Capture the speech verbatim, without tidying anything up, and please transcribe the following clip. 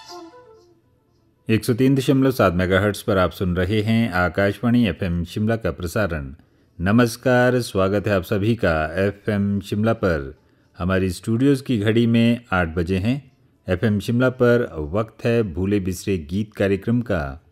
एक सौ तीन दशमलव सात मेगाहर्ट्ज़ पर आप सुन रहे हैं आकाशवाणी एफएम शिमला का प्रसारण। नमस्कार, स्वागत है आप सभी का एफएम शिमला पर। हमारी स्टूडियोज़ की घड़ी में आठ बजे हैं। एफएम शिमला पर वक्त है भूले बिसरे गीत कार्यक्रम का।